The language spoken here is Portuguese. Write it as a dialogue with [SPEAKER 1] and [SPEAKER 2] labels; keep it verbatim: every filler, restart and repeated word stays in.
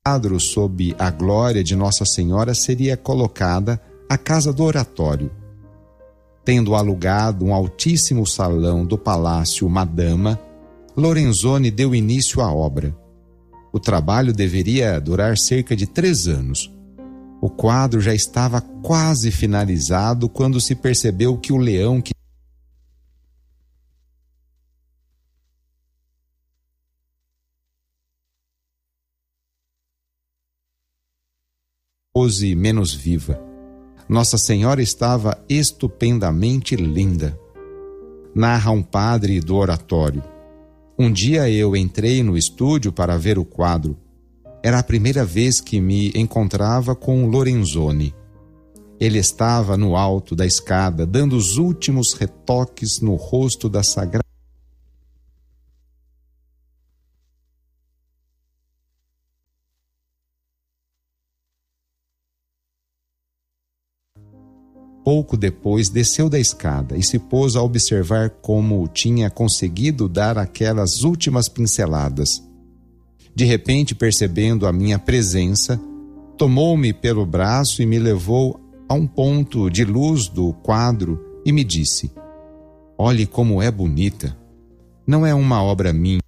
[SPEAKER 1] quadro sob a glória de Nossa Senhora seria colocada a casa do oratório. Tendo alugado um altíssimo salão do Palácio Madama, Lorenzoni deu início à obra. O trabalho deveria durar cerca de três anos. O quadro já estava quase finalizado quando se percebeu que o leão que pose menos viva. Nossa Senhora estava estupendamente linda. Narra um padre do oratório. Um dia eu entrei no estúdio para ver o quadro. Era a primeira vez que me encontrava com Lorenzoni. Ele estava no alto da escada, dando os últimos retoques no rosto da Sagrada. Pouco depois desceu da escada e se pôs a observar como tinha conseguido dar aquelas últimas pinceladas. De repente, percebendo a minha presença, tomou-me pelo braço e me levou a um ponto de luz do quadro e me disse: "Olhe como é bonita. Não é uma obra minha."